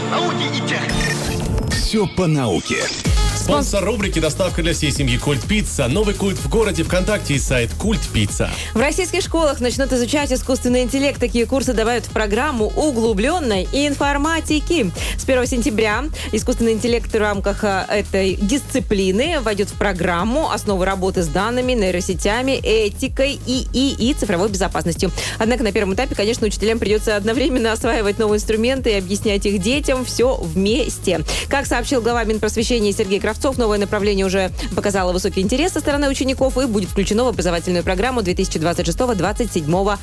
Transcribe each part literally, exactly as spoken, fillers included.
науки и техники. Все по науке. Спонсор рубрики «Доставка для всей семьи Культ Пицца». Новый культ в городе, ВКонтакте и сайт Культ Пицца. В российских школах начнут изучать искусственный интеллект. Такие курсы добавят в программу углубленной информатики. С первого сентября искусственный интеллект в рамках этой дисциплины войдет в программу «Основы работы с данными, нейросетями, этикой и, и, и цифровой безопасностью». Однако на первом этапе, конечно, учителям придется одновременно осваивать новые инструменты и объяснять их детям все вместе. Как сообщил глава Минпросвещения Сергей Кравцов, новое направление уже показало высокий интерес со стороны учеников и будет включено в образовательную программу две тысячи двадцать шестого - две тысячи двадцать седьмого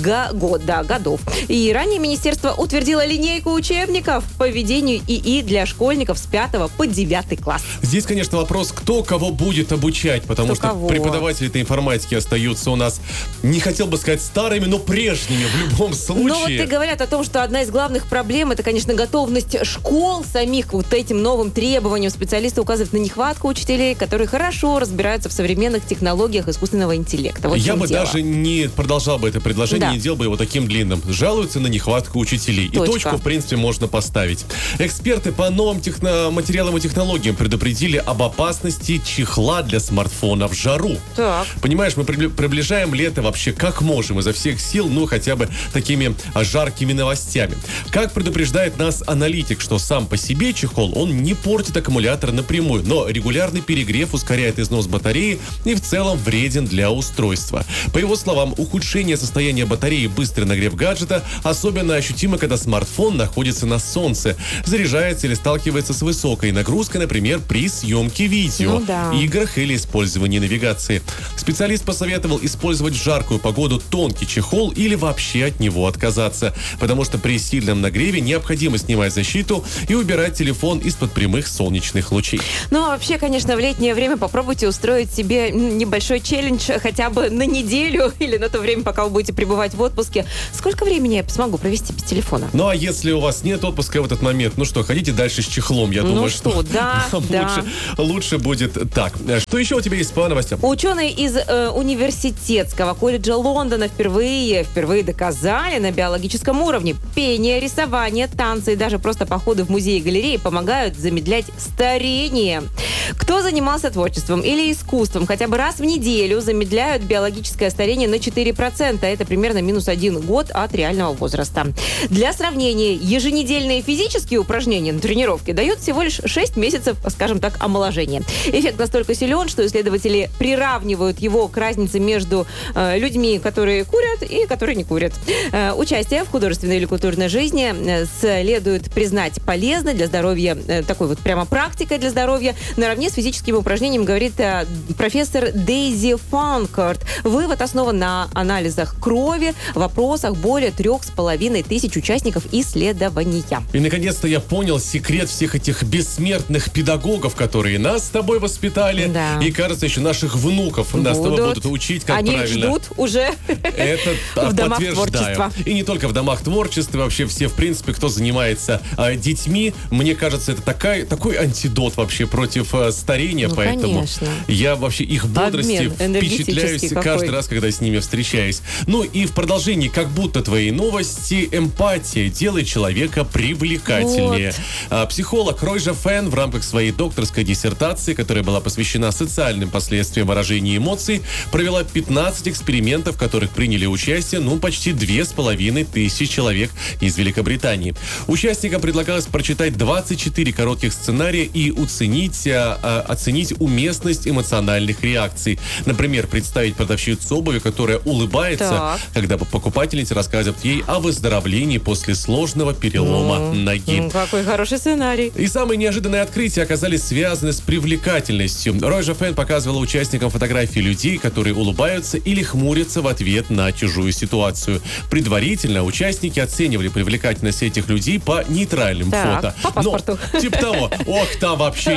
года, годов. И ранее министерство утвердило линейку учебников по ведению ИИ для школьников с пятого по девятый класс. Здесь, конечно, вопрос, кто кого будет обучать, потому кто что кого? преподаватели этой информатики остаются у нас, не хотел бы сказать старыми, но прежними в любом случае. Но вот и говорят о том, что одна из главных проблем — это, конечно, готовность школ самих к вот этим новым требованиям. Специалисты указывают на нехватку учителей, которые хорошо разбираются в современных технологиях искусственного интеллекта. Вот Я бы дело. даже не продолжал бы это предложение, Да. не делал бы его таким длинным. Жалуются на нехватку учителей. Точка. И точку, в принципе, можно поставить. Эксперты по новым техно- материалам и технологиям предупредили об опасности чехла для смартфона в жару. Так. Понимаешь, мы прибли- приближаем лето вообще как можем, изо всех сил, ну, хотя бы такими а, жаркими новостями. Как предупреждает нас аналитик, что сам по себе чехол, он не портит аккумулятор напрямую, но регулярный перегрев ускоряет износ батареи и в целом вреден для устройства. По его словам, ухудшение состояния батареи и быстрый нагрев гаджета особенно ощутимо, когда смартфон находится на солнце, заряжается или сталкивается с высокой нагрузкой, например, при съемке видео, Ну да. играх или использовании навигации. Специалист посоветовал использовать в жаркую погоду тонкий чехол или вообще от него отказаться, потому что при сильном нагреве необходимо снимать защиту и убирать телефон из-под прямых солнечных лучей. Ну, а вообще, конечно, в летнее время попробуйте устроить себе небольшой челлендж хотя бы на неделю или на то время, пока вы будете пребывать в отпуске. Сколько времени я смогу провести без телефона? Ну, а если у вас нет отпуска в этот момент, ну что, ходите дальше с чехлом. Я Ну думаю, что, да, да. лучше, лучше будет так. Что еще у тебя есть по новостям? Ученые из э, университетского колледжа Лондона впервые, впервые доказали на биологическом уровне: пение, рисование, танцы и даже просто походы в музеи и галереи помогают замедлять старение. Кто занимался творчеством или искусством хотя бы раз в неделю, замедляют биологическое старение на четыре процента. Это примерно минус один год от реального возраста. Для сравнения, еженедельные физические упражнения на тренировке дают всего лишь шесть месяцев, скажем так, омоложения. Эффект настолько силен, что исследователи приравнивают его к разнице между э, людьми, которые курят и которые не курят. Э, участие в художественной или культурной жизни э, следует признать полезной для здоровья, э, такой вот прямо практикой для здоровья, наравне с физическими упражнениями, говорит э, профессор Дейзи Фанкарт. Вывод основан на анализах крови в вопросах более трех с половиной тысяч участников исследования. И, наконец-то, я понял секрет всех этих бессмертных педагогов, которые нас с тобой воспитали. Да. И, кажется, еще наших внуков нас с тобой будут учить, как Они правильно. ждут уже Это в домах подтверждаю. творчества. И не только в домах творчества, вообще все, в принципе, кто занимается а, детьми, мне кажется, это такая, такой антидот вообще против а, старения, Ну, поэтому конечно. я вообще их бодрости Обмен энергетический впечатляюсь какой. каждый раз, когда с ними встречаюсь. Ну и в продолжении, как будто твоей новости, эмпатия делает человека привлекательнее. А, психолог Ройжа Фен в рамках своей докторской диссертации, которая была посвящена социальным последствиям выражения эмоций, провела пятнадцать экспериментов, в которых приняли участие, ну, почти две с половиной тысячи человек из Великобритании. Участникам предлагалось прочитать двадцать четыре коротких сценария и оценить, а, а, оценить уместность эмоциональных реакций. Например, представить продавщицу обуви, которая улыбается, Так. когда покупательница рассказывает ей о выздоровлении после сложного перелома ноги. М, Какой хороший сценарий. И самые неожиданные открытия оказались связаны с привлекательностью. Ройжа Фен показывала участникам фотографии людей, которые улыбаются или хмурятся в ответ на чужую ситуацию. Предварительно участники оценивали привлекательность этих людей по нейтральным Так, фото. по паспорту. Но, типа того, ох, там вообще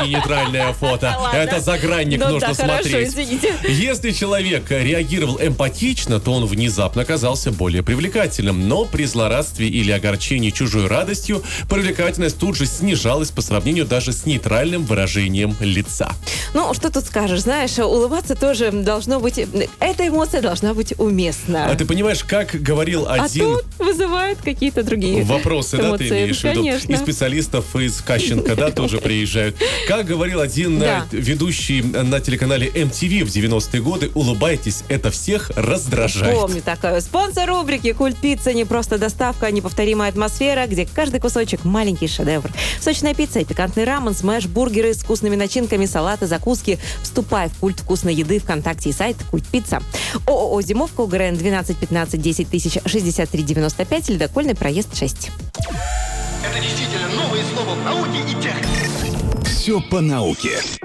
не нейтральное фото. Ладно. Это загранник, Ну нужно да, хорошо, смотреть. извините. Если человек реагировал эмпатично, то он внезапно оказался более привлекательным. Но при злорадстве или огорчении чужой радостью привлекательность тут же снижалась по сравнению даже с нейтральным выражением лица. Ну, что тут скажешь, знаешь, улыбаться тоже должно быть... Эта эмоция должна быть уместна. А ты понимаешь, как говорил А один... тут вызывает какие-то другие Вопросы, да, ты эмоции. имеешь в виду? Конечно. И специалистов из Кащенко, да, тоже приезжают. Как говорил один Да. э, ведущий на телеканале эм ти ви в девяностые годы, улыбайтесь, это всех раздражает. Помню такое. Спонсор рубрики «Культ пицца» не просто доставка, а неповторимая атмосфера, где каждый кусочек маленький шедевр. Сочная пицца и пикантный рамен, смэш, бургеры с вкусными начинками, салаты, закуски. Вступай в культ вкусной еды ВКонтакте и сайт «Культ пицца». ООО «Зимовка», УГРН двенадцать пятнадцать десять тысяч шестьдесят три девяносто пять, ледокольный проезд шесть. Это действительно новые слова в науке и технике. Все по науке.